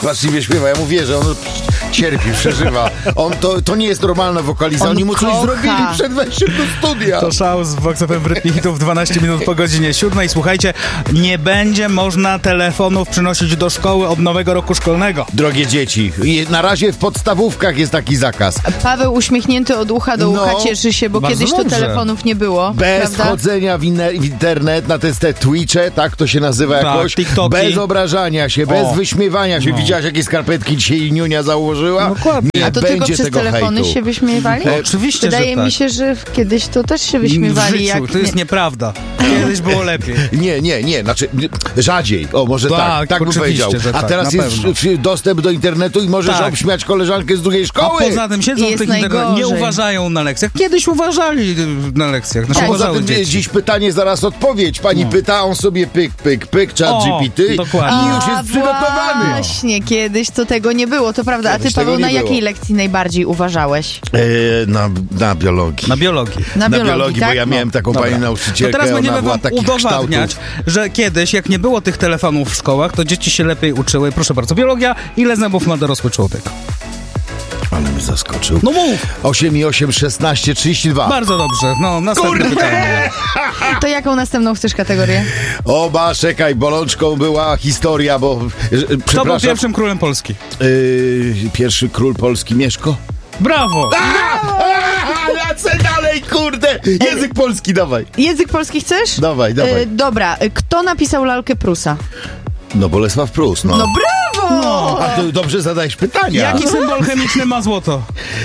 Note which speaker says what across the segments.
Speaker 1: płaczliwie śpiewa. Ja mówię, że on cierpi, przeżywa. To nie jest normalna wokaliza. Oni mu coś zrobili przed wejściem do studia.
Speaker 2: To szał z Vox FM w Rytmie Hitów 12 minut po godzinie 7. Słuchajcie, nie będzie można telefonów przynosić do szkoły od nowego roku szkolnego.
Speaker 1: Drogie dzieci, na razie w podstawówkach jest taki zakaz.
Speaker 3: Paweł uśmiechnięty od ucha do ucha cieszy się, bo kiedyś to telefonów nie było.
Speaker 1: Bez
Speaker 3: prawda?
Speaker 1: wchodzenia w internet, na te Twitche, tak to się nazywa jakoś.
Speaker 2: TikToki.
Speaker 1: Bez obrażania się, bez wyśmiewania się. Widziałaś, jakie skarpetki dzisiaj Niunia założyła?
Speaker 2: Dokładnie.
Speaker 1: Nie
Speaker 3: A to
Speaker 1: będzie
Speaker 3: tylko przez
Speaker 1: tego
Speaker 3: telefony
Speaker 1: hejtu.
Speaker 3: się wyśmiewali?
Speaker 2: Oczywiście,
Speaker 3: Wydaje
Speaker 2: że tak.
Speaker 3: mi się, że kiedyś to też się wyśmiewali.
Speaker 2: W życiu, to jest nieprawda. Kiedyś było lepiej.
Speaker 1: Nie, znaczy rzadziej. O, może tak bym
Speaker 2: oczywiście,
Speaker 1: powiedział.
Speaker 2: że
Speaker 1: A
Speaker 2: tak,
Speaker 1: teraz
Speaker 2: na
Speaker 1: jest
Speaker 2: pewno.
Speaker 1: dostęp do internetu i możesz
Speaker 2: Tak.
Speaker 1: obśmiać koleżankę z drugiej
Speaker 2: A
Speaker 1: szkoły.
Speaker 2: poza tym siedzą
Speaker 3: Jest
Speaker 2: w tych internetach, nie
Speaker 3: najgorzej.
Speaker 2: uważają na lekcjach. Kiedyś uważali na lekcjach. Znaczy,
Speaker 3: Tak.
Speaker 1: Poza
Speaker 2: uważały
Speaker 1: tym
Speaker 2: dzieci.
Speaker 1: dziś pytanie, zaraz odpowiedź. Pani pyta, on sobie pyk, chat GPT
Speaker 2: dokładnie.
Speaker 1: i już jest przygotowany.
Speaker 3: Właśnie, kiedyś to tego nie było, to prawda. A ty,
Speaker 1: Kiedyś tego
Speaker 3: Paweł,
Speaker 1: nie
Speaker 3: na
Speaker 1: było.
Speaker 3: jakiej lekcji najbardziej uważałeś?
Speaker 1: Na biologii.
Speaker 2: Na biologii.
Speaker 3: Na biologii,
Speaker 1: bo
Speaker 3: tak?
Speaker 1: ja miałem taką
Speaker 2: Dobra.
Speaker 1: pani
Speaker 2: To
Speaker 1: nauczycielkę,
Speaker 2: teraz
Speaker 1: ona
Speaker 2: będziemy
Speaker 1: była
Speaker 2: wam
Speaker 1: takich
Speaker 2: udowadniać,
Speaker 1: kształtów.
Speaker 2: że kiedyś, jak nie było tych telefonów w szkołach, to dzieci się lepiej uczyły. Proszę bardzo, biologia. Ile zębów ma dorosły człowiek?
Speaker 1: Ale mnie zaskoczył.
Speaker 2: No mów!
Speaker 1: 8 i 8, 16, 32.
Speaker 2: Bardzo dobrze. No, następne pytanie.
Speaker 3: To jaką następną chcesz kategorię?
Speaker 1: Oba, czekaj, bolączką była historia, bo...
Speaker 2: Kto był
Speaker 1: Przepraszam.
Speaker 2: pierwszym królem Polski?
Speaker 1: Pierwszy król Polski, Mieszko.
Speaker 2: Brawo!
Speaker 1: Lecę dalej, kurde! Język polski, dawaj.
Speaker 3: Język polski chcesz?
Speaker 1: Dawaj.
Speaker 3: Dobra, kto napisał lalkę Prusa?
Speaker 1: No, Bolesław Prus, no.
Speaker 3: No brawo!
Speaker 1: A ty dobrze zadajesz pytania.
Speaker 2: Jaki symbol chemiczny ma złoto?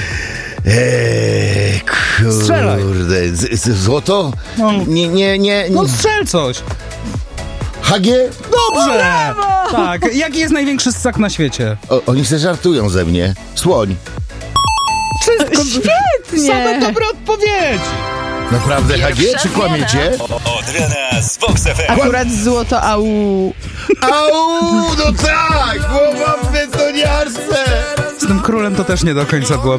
Speaker 2: Strzelaj.
Speaker 1: Kurde, złoto?
Speaker 2: No.
Speaker 1: Nie.
Speaker 2: No strzel coś.
Speaker 1: HG?
Speaker 2: Dobrze! Tak. Jaki jest największy ssak na świecie?
Speaker 1: Oni se żartują ze mnie. Słoń.
Speaker 2: Wszystko.
Speaker 3: Świetnie!
Speaker 2: Same dobre odpowiedzi.
Speaker 1: Naprawdę HG,
Speaker 3: Pierwsza
Speaker 1: czy kłamiecie?
Speaker 4: Od rana z Vox FM.
Speaker 3: Akurat złoto, au.
Speaker 1: Au, no tak! Głowa w betoniarce!
Speaker 2: Z tym królem to też nie do końca było